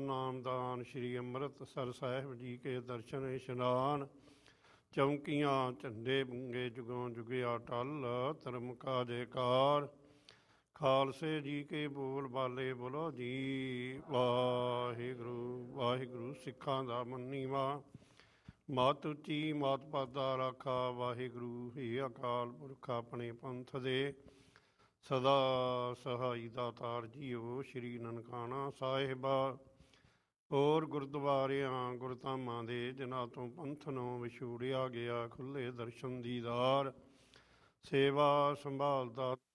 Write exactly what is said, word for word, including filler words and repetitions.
ਨਾਮਦਾਨ ਸ਼੍ਰੀ ਅੰਮ੍ਰਿਤਸਰ ਸਾਹਿਬ ਜੀ ਕੇ ਦਰਸ਼ਨ ਇਸ਼ਨਾਨ। ਚੌਂਕੀਆਂ ਝੰਡੇ ਬੁੰਗੇ ਜੁਗੋਂ ਜੁਗਿਆ ਟਲ, ਧਰਮ ਕਾ ਜੈਕਾਰ। ਖਾਲਸੇ ਜੀ ਕੇ ਬੋਲ ਬਾਲੇ ਬੋਲੋ ਜੀ। ਵਾਹਿਗੁਰੂ ਵਾਹਿਗੁਰੂ। ਸਿੱਖਾਂ ਦਾ ਮੰਨੀਵਾ ਮਤ ਉੱਚੀ ਮਤ ਪਾਦਾ ਰਾਖਾ। ਵਾਹਿਗੁਰੂ ਹੀ ਅਕਾਲ ਪੁਰਖ ਆਪਣੇ ਪੰਥ ਦੇ ਸਦਾ ਸਹਾਈ ਦਾਤਾਰ ਜੀਓ। ਸ਼੍ਰੀ ਨਨਕਾਣਾ ਸਾਹਿਬਾ ਹੋਰ ਗੁਰਦੁਆਰਿਆਂ ਗੁਰਧਾਮਾਂ ਦੇ ਜਿਨ੍ਹਾਂ ਤੋਂ ਪੰਥ ਨੂੰ ਵਿਛੋੜਿਆ ਗਿਆ, ਖੁੱਲ੍ਹੇ ਦਰਸ਼ਨ ਦੀਦਾਰ, ਸੇਵਾ ਸੰਭਾਲ ਦਾ